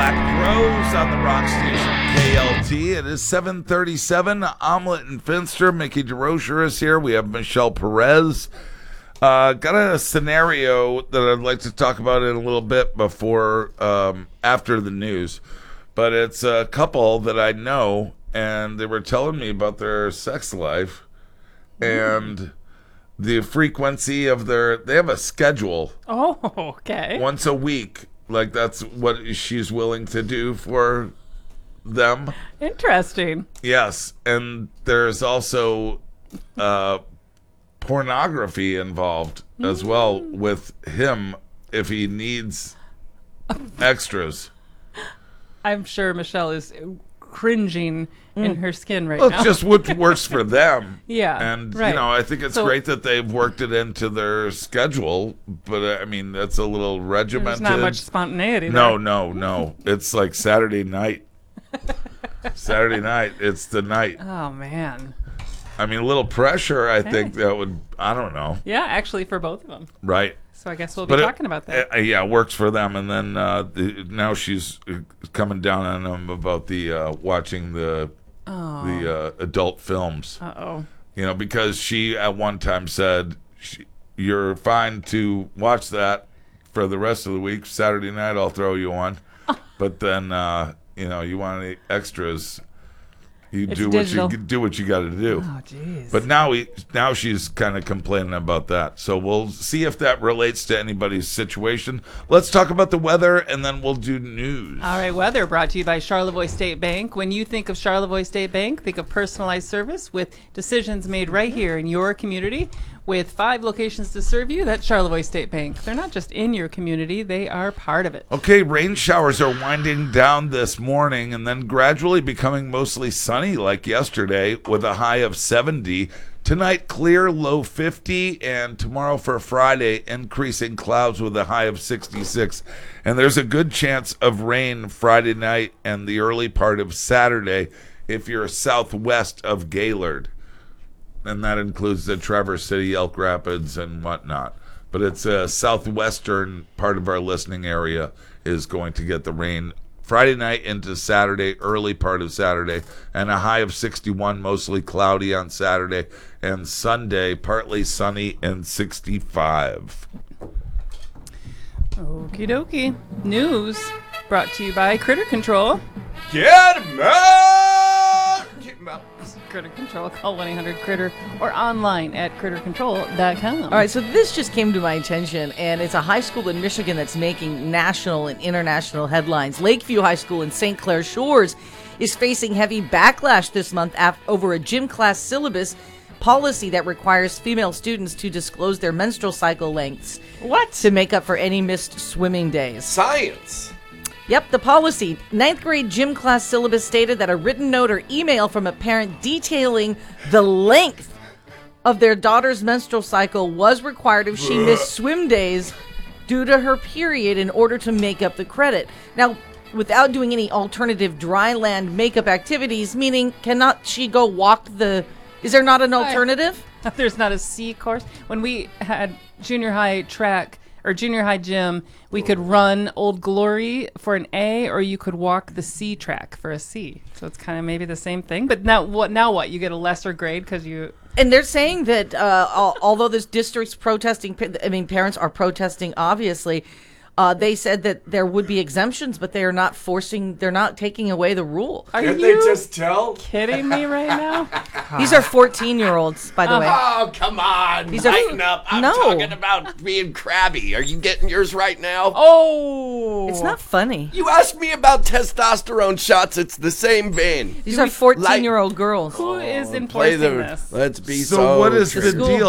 Black Rose on the rock station KLT. It is 7:37. Omelet and Finster. Mickey DeRocher is here. We have Michelle Perez. Got a scenario that I'd like to talk about in a little bit before, after the news. But it's a couple that I know, and they were telling me about their sex life and the frequency of they have a schedule. Oh, okay. Once a week. Like, that's what she's willing to do for them. Interesting. Yes. And there's also pornography involved as well with him if he needs extras. I'm sure Michelle is cringing in her skin right Well, now. it's just what works for them. Yeah, And, right. I think it's great that they've worked it into their schedule. But, I mean, that's a little regimented. There's not much spontaneity No, there. no. It's like Saturday night. Saturday night. It's the night. Oh, man. I mean, a little pressure, I think that would, I don't know. Yeah, actually, for both of them. Right. So I guess we'll be talking about that. Yeah, works for them. And then now she's coming down on them about the watching the adult films. Uh-oh. Because she at one time said, you're fine to watch that for the rest of the week. Saturday night, I'll throw you on. But then, you want any extras, you It's do digital. what you got to do. Oh, jeez. But now she's kind of complaining about that. So we'll see if that relates to anybody's situation. Let's talk about the weather, and then we'll do news. All right, weather brought to you by Charlevoix State Bank. When you think of Charlevoix State Bank, think of personalized service with decisions made right here in your community. With 5 locations to serve you, that's Charlevoix State Bank. They're not just in your community, they are part of it. Okay, rain showers are winding down this morning and then gradually becoming mostly sunny like yesterday with a high of 70. Tonight, clear, low 50, and tomorrow for Friday, increasing clouds with a high of 66. And there's a good chance of rain Friday night and the early part of Saturday if you're southwest of Gaylord. And that includes the Traverse City, Elk Rapids, and whatnot. But it's a southwestern part of our listening area is going to get the rain Friday night into Saturday, early part of Saturday, and a high of 61, mostly cloudy on Saturday, and Sunday, partly sunny and 65. Okie dokie. News brought to you by Critter Control. Get 'em out! Get 'em out. Critter Control. Call 1-800-CRITTER or online at crittercontrol.com. All right, so this just came to my attention, and it's a high school in Michigan that's making national and international headlines. Lakeview High School in St. Clair Shores is facing heavy backlash this month over a gym class syllabus policy that requires female students to disclose their menstrual cycle lengths. What? To make up for any missed swimming days. Science. Yep, the policy. 9th grade gym class syllabus stated that a written note or email from a parent detailing the length of their daughter's menstrual cycle was required if she missed swim days due to her period in order to make up the credit. Now, without doing any alternative dry land makeup activities, meaning cannot she go walk is there not an alternative? There's not a C course. When we had junior high track or junior high gym, we could run Old Glory for an A, or you could walk the C track for a C. So it's kind of maybe the same thing. But now what? You get a lesser grade because you... And they're saying that although this district's protesting, parents are protesting, obviously, they said that there would be exemptions, but they're not taking away the rule. Are Can't you they just tell? kidding me right now? These are 14-year-olds, by the way. Oh, come on. These are- Lighten up. I'm No. talking about being crabby. Are you getting yours right now? Oh! It's not funny. You asked me about testosterone shots. It's the same vein. These are 14-year-old girls. Who is Play enforcing the. this? Let's be So what is The the school deal?